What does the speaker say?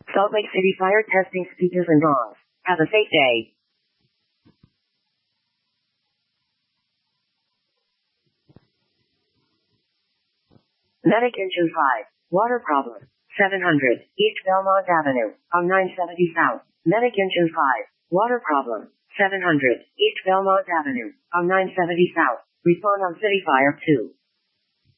Salt Lake City fire testing speakers and wrongs. Have a safe day. Medic Engine 5. Water problem. 700 East Belmont Avenue, on 970 South. Medic Engine 5. Water problem. 700 East Belmont Avenue, on 970 South. Respond on City Fire 2.